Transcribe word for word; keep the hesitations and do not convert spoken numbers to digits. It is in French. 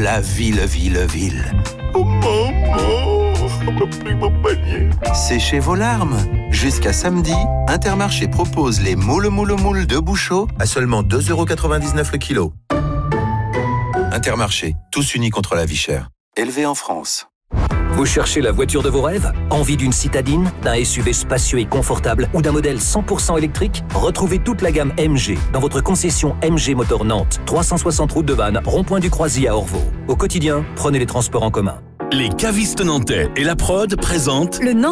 la ville, ville, ville. Oh maman, on m'a pris mon panier. Séchez vos larmes. Jusqu'à samedi, Intermarché propose les moules moules moules de Bouchot à seulement deux euros quatre-vingt-dix-neuf le kilo. Intermarché, tous unis contre la vie chère. Élevé en France. Vous cherchez la voiture de vos rêves? Envie d'une citadine, d'un S U V spacieux et confortable ou d'un modèle cent pour cent électrique? Retrouvez toute la gamme M G dans votre concession M G Motor Nantes, trois cent soixante route de Vannes, rond-point du Croisier à Orvaux. Au quotidien, prenez les transports en commun. Les cavistes nantais et la prod présentent le